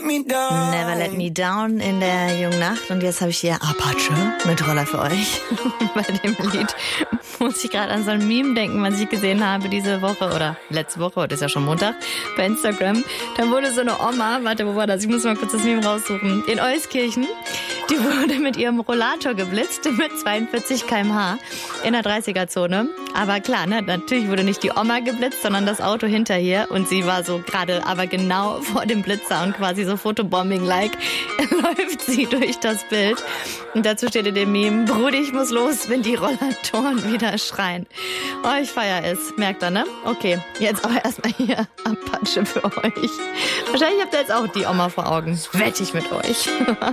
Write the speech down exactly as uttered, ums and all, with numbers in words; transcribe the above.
me down. Never Let Me Down in der jungen Nacht. Und jetzt habe ich hier Apache mit Roller für euch. Bei dem Lied muss ich gerade an so ein Meme denken, was ich gesehen habe diese Woche oder letzte Woche, heute ist ja schon Montag, bei Instagram. Da wurde so eine Oma, warte, wo war das? Ich muss mal kurz das Meme raussuchen. In Euskirchen. Die wurde mit ihrem Rollator geblitzt mit zweiundvierzig Kilometer pro Stunde in der dreißiger-Zone. Aber klar, ne, natürlich wurde nicht die Oma geblitzt, sondern das Auto hinter ihr. Und sie war so gerade aber genau vor dem Blitzer und quasi so Fotobombing-like läuft sie durch das Bild. Und dazu steht in dem Meme, Brudi, ich muss los, wenn die Rollatoren wieder schreien. Oh, ich feier es. Merkt ihr, ne? Okay, jetzt aber erstmal hier Apache für euch. Wahrscheinlich habt ihr jetzt auch die Oma vor Augen. Wette ich mit euch.